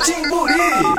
Timburi.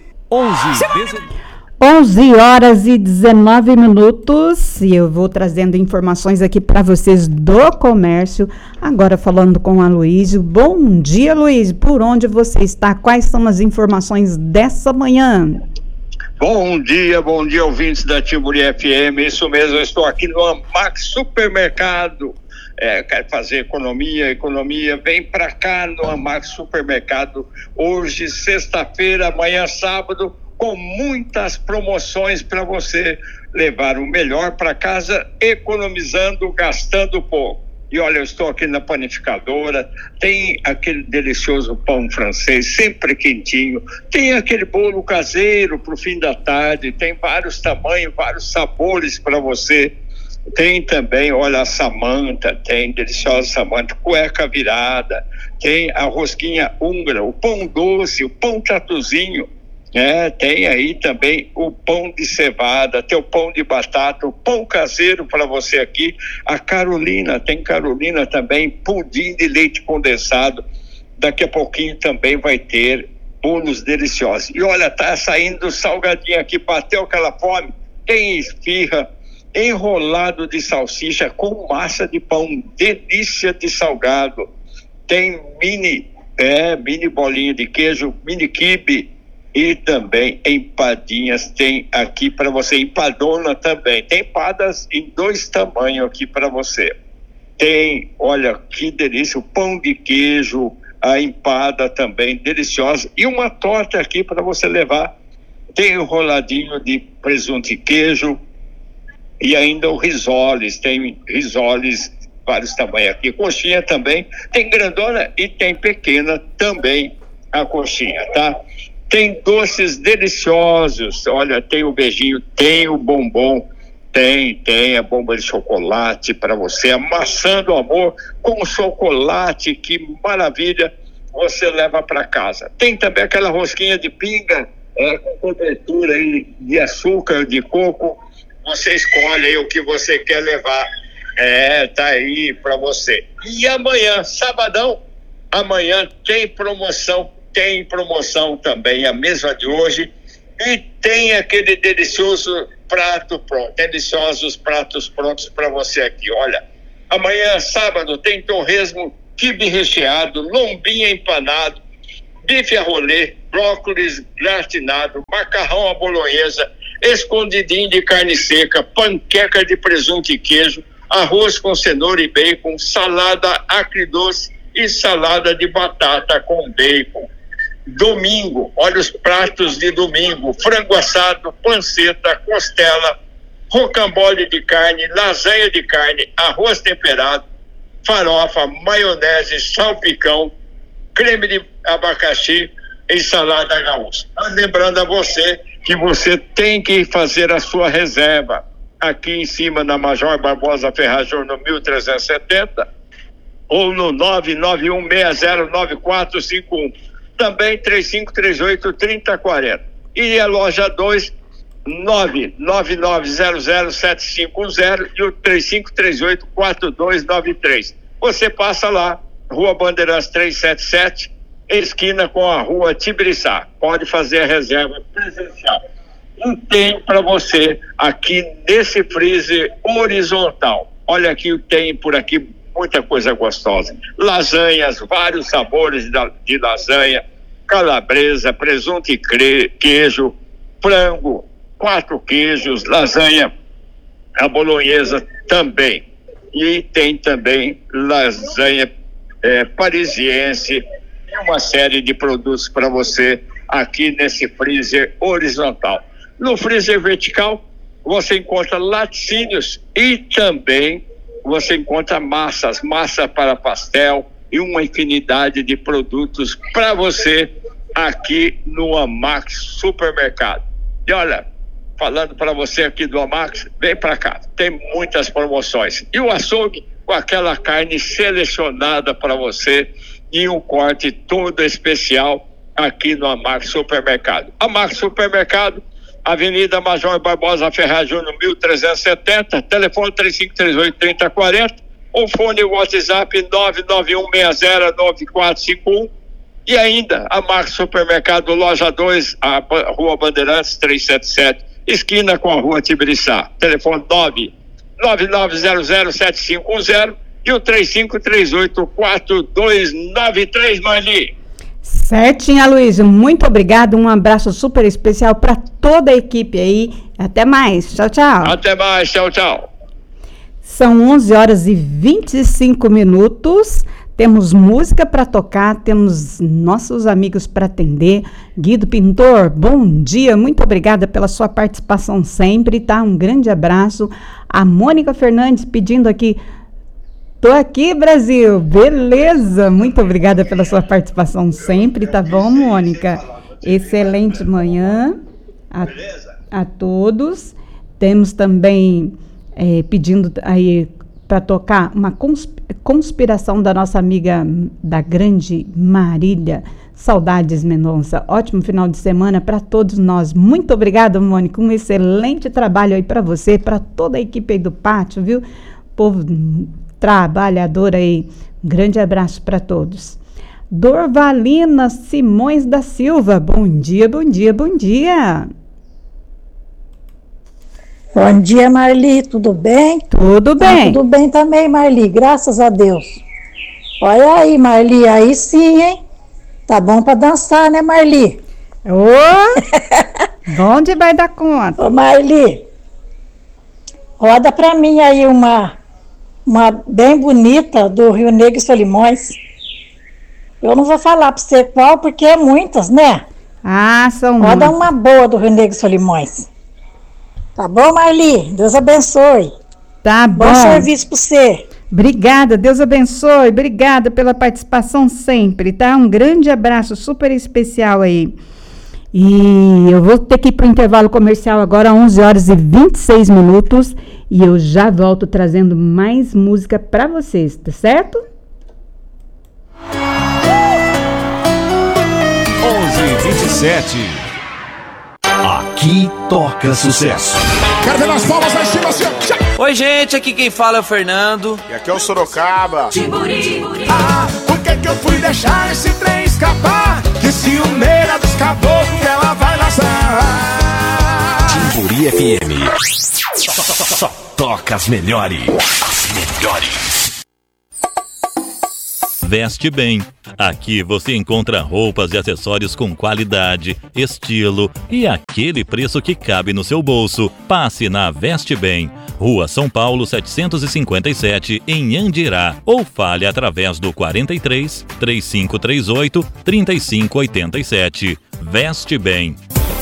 11 horas e 19 minutos e eu vou trazendo informações aqui para vocês do comércio. Agora falando com a Luísio. Bom dia, Luísio. Por onde você está? Quais são as informações dessa manhã? Bom dia, ouvintes da Timburi FM. Isso mesmo, eu estou aqui no Amax Supermercado. Quer fazer economia, vem para cá no Amax Supermercado. Hoje, sexta-feira, amanhã, sábado, com muitas promoções para você levar o melhor para casa, economizando, gastando pouco. E olha, eu estou aqui na panificadora, tem aquele delicioso pão francês, sempre quentinho, tem aquele bolo caseiro para o fim da tarde, tem vários tamanhos, vários sabores para você. Tem também, olha, a Samanta, tem deliciosa Samanta, cueca virada, tem a rosquinha húngara, o pão doce, o pão tatuzinho. Tem aí também o pão de cevada, tem o pão de batata, o pão caseiro para você aqui, a Carolina, tem Carolina também, pudim de leite condensado, daqui a pouquinho também vai ter bolos deliciosos. E olha, tá saindo salgadinho aqui, bateu aquela fome, tem esfirra, enrolado de salsicha com massa de pão, delícia de salgado, tem mini bolinha de queijo, mini quibe, e também empadinhas tem aqui para você, empadona também, tem empadas em 2 tamanhos aqui para você. Tem, olha que delícia, o pão de queijo, a empada também deliciosa e uma torta aqui para você levar. Tem o enroladinho de presunto e queijo e ainda o risoles, tem risoles vários tamanhos aqui, coxinha também, tem grandona e tem pequena também a coxinha, tá? Tem doces deliciosos, olha, tem o beijinho, tem o bombom, tem a bomba de chocolate para você, a maçã do amor com chocolate, que maravilha, você leva para casa. Tem também aquela rosquinha de pinga, com cobertura aí de açúcar, de coco, você escolhe aí o que você quer levar, tá aí para você. E amanhã, sabadão, amanhã tem promoção também, a mesma de hoje, e tem aquele delicioso prato pronto, deliciosos pratos prontos para você aqui. Olha, amanhã, sábado, tem torresmo, quibe recheado, lombinha empanado, bife a rolê, brócolis gratinado, macarrão à bolonhesa, escondidinho de carne seca, panqueca de presunto e queijo, arroz com cenoura e bacon, salada agridoce e salada de batata com bacon. Domingo, olha os pratos de domingo: frango assado, panceta, costela, rocambole de carne, lasanha de carne, arroz temperado, farofa, maionese, salpicão, creme de abacaxi e salada gaúcha. Lembrando a você que você tem que fazer a sua reserva aqui em cima na Major Barbosa Ferrajor no 1370 ou no 991609451. Também 3538-3040. E a loja 2, 999007510 e o 3538-4293. Você passa lá, Rua Bandeirantes 377, esquina com a Rua Tibiriçá. Pode fazer a reserva presencial. E tem para você aqui nesse freezer horizontal. Olha aqui, tem por aqui muita coisa gostosa. Lasanhas, vários sabores de lasanha, calabresa, presunto e queijo, frango, 4 queijos, lasanha, a bolonhesa também. E tem também lasanha parisiense e uma série de produtos para você aqui nesse freezer horizontal. No freezer vertical, você encontra laticínios e também você encontra massa para pastel e uma infinidade de produtos para você aqui no Amax Supermercado. E olha, falando para você aqui do Amax, vem para cá, tem muitas promoções. E o açougue com aquela carne selecionada para você e um corte todo especial aqui no Amax Supermercado. Amax Supermercado, Avenida Major Barbosa Ferrajor no 1370, telefone 3538-3040, ou fone WhatsApp 991609451, E ainda, a Max Supermercado, loja 2, a Rua Bandeirantes 377, esquina com a Rua Tibiriçá. Telefone 999007510 e o 35384293, Marli. Certinho, Aloysio. Muito obrigado. Um abraço super especial para toda a equipe aí. Até mais. Tchau, tchau. Até mais. Tchau, tchau. São 11h25. Temos música para tocar, temos nossos amigos para atender. Guido Pintor, bom dia, muito obrigada pela sua participação sempre, tá? Um grande abraço. A Mônica Fernandes pedindo aqui, tô aqui, Brasil, beleza, muito obrigada pela sua participação sempre, tá bom, Mônica? Excelente manhã a todos. Temos também pedindo aí para tocar uma conspiração da nossa amiga da grande Marília. Saudades, Mendonça. Ótimo final de semana para todos nós. Muito obrigada, Mônica. Um excelente trabalho aí para você, para toda a equipe aí do pátio, viu? Povo trabalhador aí. Um grande abraço para todos. Dorvalina Simões da Silva. Bom dia, bom dia, bom dia. Bom dia, Marli, tudo bem? Tudo bem. Tudo bem também, Marli, graças a Deus. Olha aí, Marli, aí sim, hein? Tá bom pra dançar, né, Marli? Ô, bom de vai dar conta. Ô, Marli, roda pra mim aí uma bem bonita do Rio Negro e Solimões. Eu não vou falar pra você qual, porque é muitas, né? Ah, são muitas. Roda uma boa do Rio Negro e Solimões. Tá bom, Marli? Deus abençoe. Tá bom. Bom serviço pra você. Obrigada, Deus abençoe. Obrigada pela participação sempre, tá? Um grande abraço super especial aí. E eu vou ter que ir pro intervalo comercial agora, 11h26. E eu já volto trazendo mais música pra vocês, tá certo? 11h27. Aqui toca sucesso. Quero ver nas palmas da estima assim. Oi, gente, aqui quem fala é o Fernando. E aqui é o Sorocaba. Timburi. Por que eu fui deixar esse trem escapar? Que ciumeira dos caboclos ela vai laçar. Timburi FM. Só toca as melhores. Veste Bem. Aqui você encontra roupas e acessórios com qualidade, estilo e aquele preço que cabe no seu bolso. Passe na Veste Bem, Rua São Paulo 757, em Andirá, ou fale através do 43 3538 3587. Veste Bem.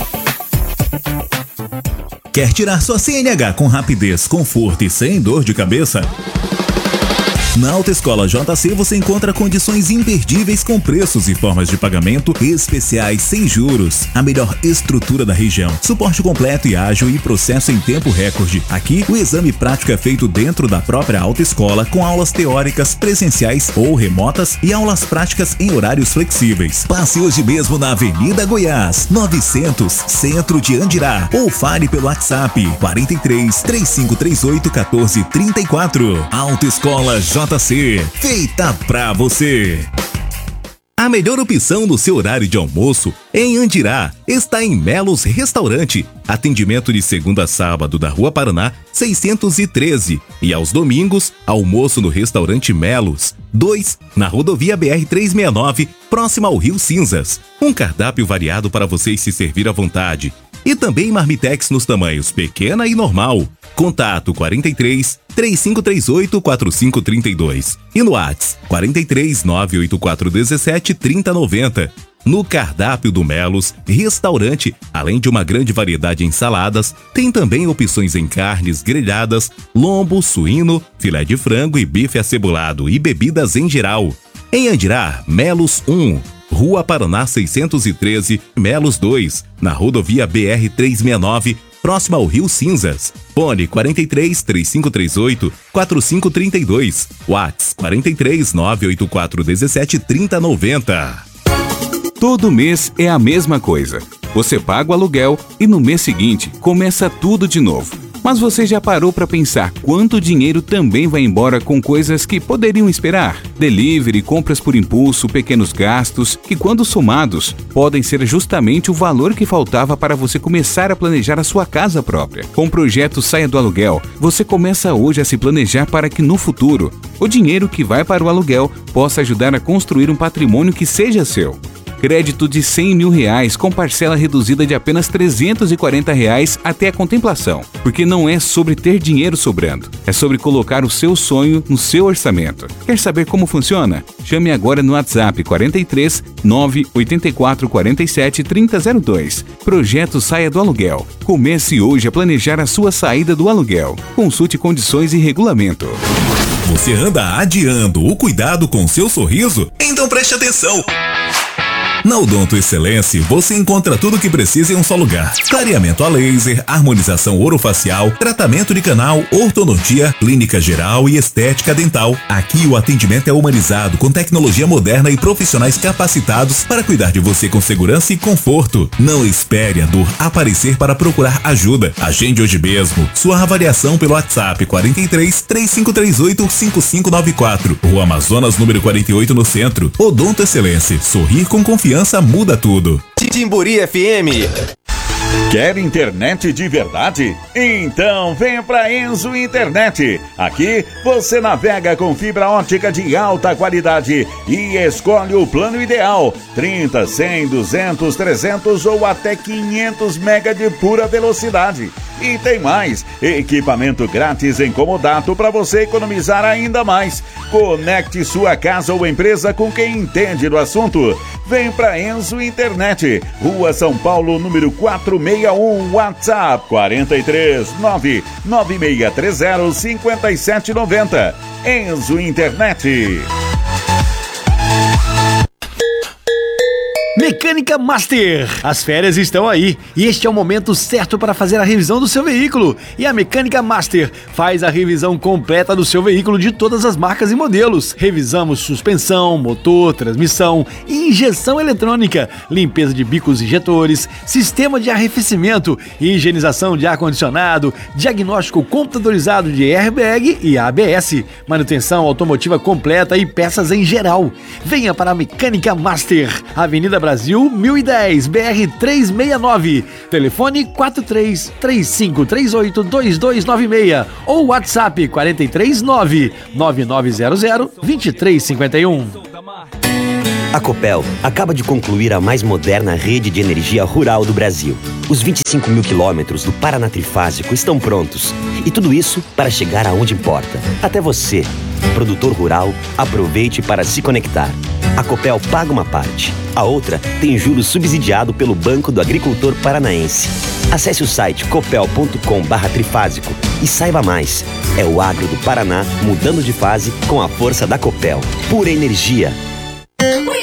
Quer tirar sua CNH com rapidez, conforto e sem dor de cabeça? Na Autoescola JC você encontra condições imperdíveis com preços e formas de pagamento especiais sem juros. A melhor estrutura da região. Suporte completo e ágil e processo em tempo recorde. Aqui, o exame prático é feito dentro da própria autoescola com aulas teóricas, presenciais ou remotas e aulas práticas em horários flexíveis. Passe hoje mesmo na Avenida Goiás, 900, Centro de Andirá. Ou fale pelo WhatsApp 43 3538 1434. Autoescola JC, feita pra você. A melhor opção no seu horário de almoço em Andirá está em Melos Restaurante. Atendimento de segunda a sábado da Rua Paraná 613 e aos domingos, almoço no restaurante Melos 2, na rodovia BR-369, próxima ao Rio Cinzas. Um cardápio variado para vocês se servir à vontade. E também marmitex nos tamanhos pequena e normal. Contato 43 3538 4532 e no WhatsApp 43 984 17 3090. No cardápio do Melos Restaurante, além de uma grande variedade em saladas, tem também opções em carnes grelhadas, lombo, suíno, filé de frango e bife acebolado e bebidas em geral. Em Andirá, Melos 1, Rua Paraná 613, Melos 2, na rodovia BR-369, próxima ao Rio Cinzas. Fone 43 3538 4532. WhatsApp 43 984 17 3090. Todo mês é a mesma coisa. Você paga o aluguel e no mês seguinte começa tudo de novo. Mas você já parou para pensar quanto dinheiro também vai embora com coisas que poderiam esperar? Delivery, compras por impulso, pequenos gastos, que quando somados, podem ser justamente o valor que faltava para você começar a planejar a sua casa própria. Com o projeto Saia do Aluguel, você começa hoje a se planejar para que no futuro, o dinheiro que vai para o aluguel possa ajudar a construir um patrimônio que seja seu. Crédito de R$100 mil com parcela reduzida de apenas R$340 até a contemplação. Porque não é sobre ter dinheiro sobrando, é sobre colocar o seu sonho no seu orçamento. Quer saber como funciona? Chame agora no WhatsApp 43 984 47 3002. Projeto Saia do Aluguel. Comece hoje a planejar a sua saída do aluguel. Consulte condições e regulamento. Você anda adiando o cuidado com seu sorriso? Então preste atenção! Na Odonto Excelência, você encontra tudo o que precisa em um só lugar. Clareamento a laser, harmonização orofacial, tratamento de canal, ortodontia, clínica geral e estética dental. Aqui o atendimento é humanizado, com tecnologia moderna e profissionais capacitados para cuidar de você com segurança e conforto. Não espere a dor aparecer para procurar ajuda. Agende hoje mesmo sua avaliação pelo WhatsApp 43 3538 5594. Rua Amazonas, número 48, no centro. Odonto Excelência. Sorrir com confiança muda tudo. Timburi FM. Quer internet de verdade? Então vem pra Enzo Internet. Aqui você navega com fibra ótica de alta qualidade e escolhe o plano ideal: 30, 100, 200, 300 ou até 500 mega de pura velocidade. E tem mais, equipamento grátis em comodato para você economizar ainda mais. Conecte sua casa ou empresa com quem entende do assunto. Vem pra Enzo Internet, Rua São Paulo, número 461, WhatsApp 43 99630 5790. Enzo Internet. Mecânica Master. As férias estão aí e este é o momento certo para fazer a revisão do seu veículo. E a Mecânica Master faz a revisão completa do seu veículo de todas as marcas e modelos. Revisamos suspensão, motor, transmissão, injeção eletrônica, limpeza de bicos injetores, sistema de arrefecimento, higienização de ar-condicionado, diagnóstico computadorizado de airbag e ABS, manutenção automotiva completa e peças em geral. Venha para a Mecânica Master, Avenida Brasil 1010, BR 369, telefone 43 3538 2296 ou WhatsApp 439 9900 2351. A Copel acaba de concluir a mais moderna rede de energia rural do Brasil. Os 25 mil quilômetros do Paraná Trifásico estão prontos. E tudo isso para chegar aonde importa, até você. Produtor rural, aproveite para se conectar. A Copel paga uma parte. A outra tem juros subsidiado pelo Banco do Agricultor Paranaense. Acesse o site copel.com/trifásico e saiba mais. É o agro do Paraná mudando de fase com a força da Copel. Pura energia.